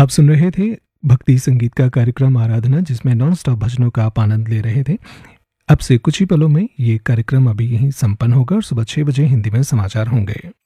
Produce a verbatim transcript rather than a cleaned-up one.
आप सुन रहे थे भक्ति संगीत का कार्यक्रम आराधना, जिसमें नॉन स्टॉप भजनों का आप आनंद ले रहे थे। अब से कुछ ही पलों में ये कार्यक्रम अभी यहीं संपन्न होगा और सुबह छह बजे हिंदी में समाचार होंगे।